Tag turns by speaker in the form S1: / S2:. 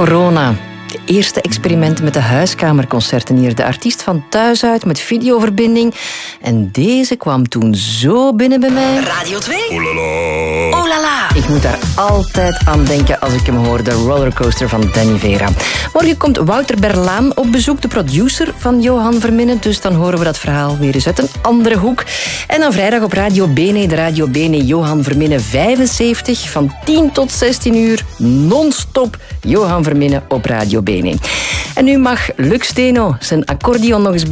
S1: Corona. De eerste experimenten met de huiskamerconcerten hier. De artiest van thuis uit met videoverbinding. En deze kwam toen zo binnen bij mij.
S2: Radio 2.
S3: Oh la la.
S2: Oh la la.
S1: Ik moet daar altijd aan denken als ik hem hoor. De rollercoaster van Danny Vera. Morgen komt Wouter Berlaan op bezoek, de producer van Johan Verminnen. Dus dan horen we dat verhaal weer eens uit een andere hoek. En dan vrijdag op Radio Bene, de Radio Bene Johan Verminnen 75. Van 10 tot 16 uur, non-stop Johan Verminnen op Radio Bene. En nu mag Lux Steno zijn accordeon nog eens